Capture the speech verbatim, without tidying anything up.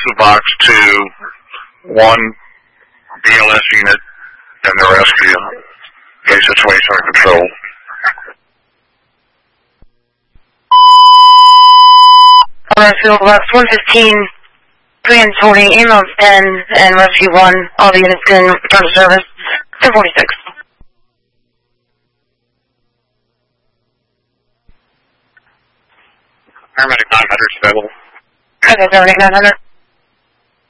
the box to one B L S unit and the rescue. Okay, situation under control. Rescue box one fifteen, transporting ambulance ten and rescue one. All the units in return to service. ten forty-six. Paramedic nine hundred available. Okay, Paramedic nine hundred.